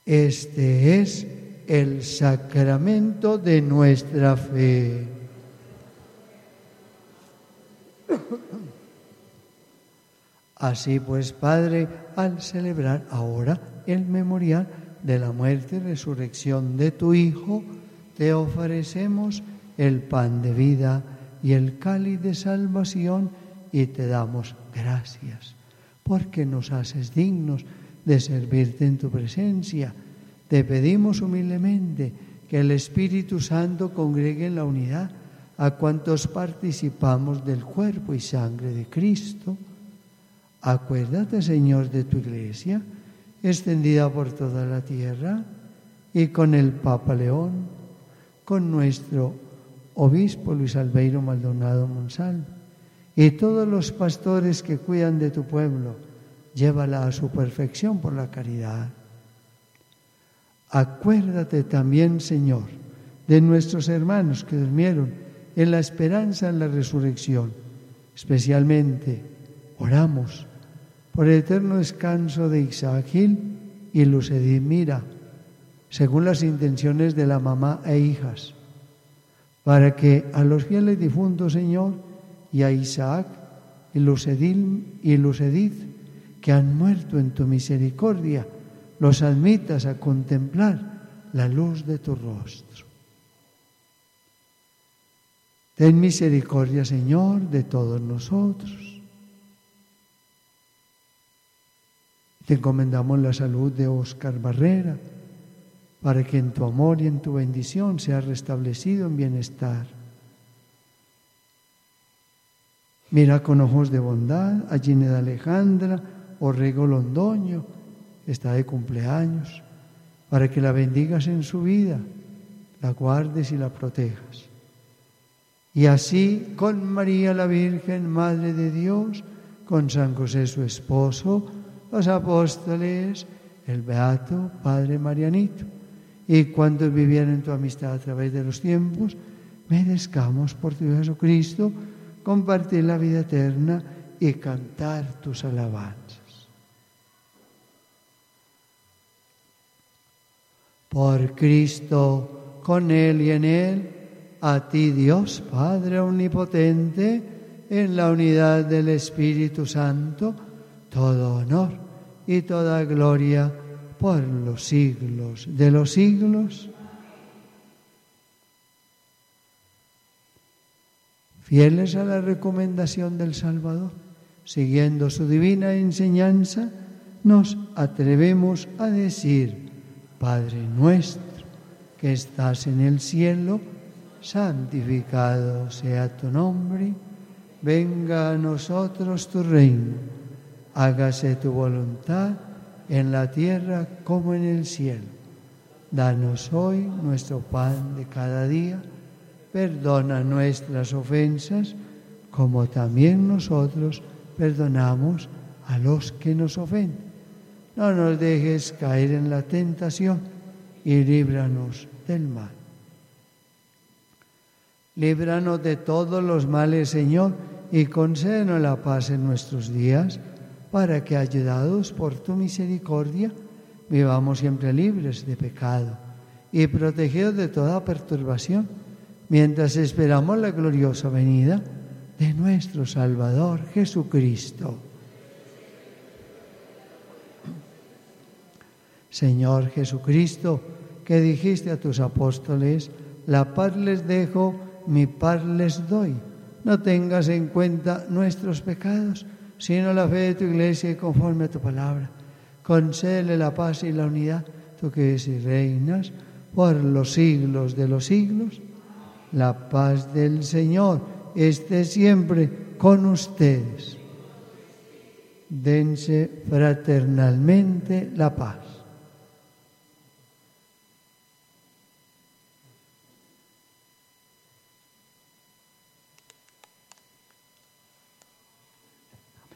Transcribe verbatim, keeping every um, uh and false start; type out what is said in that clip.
Este es el sacramento de nuestra fe. Así pues, Padre, al celebrar ahora el memorial de la muerte y resurrección de tu Hijo, te ofrecemos el pan de vida y el cáliz de salvación y te damos gracias, porque nos haces dignos de servirte en tu presencia. Te pedimos humildemente que el Espíritu Santo congregue en la unidad a cuantos participamos del cuerpo y sangre de Cristo. Acuérdate, Señor, de tu Iglesia, extendida por toda la tierra, y con el Papa León, con nuestro obispo Luis Albeiro Maldonado Monsalve, y todos los pastores que cuidan de tu pueblo, llévala a su perfección por la caridad. Acuérdate también, Señor, de nuestros hermanos que durmieron en la esperanza en la resurrección. Especialmente oramos por el eterno descanso de Isaac Gil y Luz Edith Mira, según las intenciones de la mamá e hijas, para que a los fieles difuntos, Señor, y a Isaac y Luz Edith, y Luz Edith, que han muerto en tu misericordia, los admitas a contemplar la luz de tu rostro. Ten misericordia, Señor, de todos nosotros. Te encomendamos la salud de Óscar Barrera, para que en tu amor y en tu bendición sea restablecido en bienestar. Mira con ojos de bondad a Gineda Alejandra Orrego Londoño, está de cumpleaños, para que la bendigas en su vida, la guardes y la protejas. Y así con María la Virgen, Madre de Dios, con San José su esposo, los apóstoles, el beato Padre Marianito, y cuantos vivieron en tu amistad a través de los tiempos, merezcamos por tu Hijo Jesucristo compartir la vida eterna y cantar tus alabanzas. Por Cristo, con Él y en Él, a ti Dios Padre Omnipotente, en la unidad del Espíritu Santo, todo honor y toda gloria por los siglos de los siglos. Fieles a la recomendación del Salvador, siguiendo su divina enseñanza, nos atrevemos a decir: Padre nuestro que estás en el cielo, santificado sea tu nombre, venga a nosotros tu reino, hágase tu voluntad en la tierra como en el cielo. Danos hoy nuestro pan de cada día, perdona nuestras ofensas, como también nosotros perdonamos a los que nos ofenden. No nos dejes caer en la tentación y líbranos del mal. Líbranos de todos los males, Señor, y concédenos la paz en nuestros días, para que, ayudados por tu misericordia, vivamos siempre libres de pecado y protegidos de toda perturbación, mientras esperamos la gloriosa venida de nuestro Salvador Jesucristo. Señor Jesucristo, que dijiste a tus apóstoles: la paz les dejo, mi paz les doy. No tengas en cuenta nuestros pecados, sino la fe de tu Iglesia, y conforme a tu palabra, concédele la paz y la unidad, tú que vives y reinas por los siglos de los siglos. La paz del Señor esté siempre con ustedes. Dense fraternalmente la paz.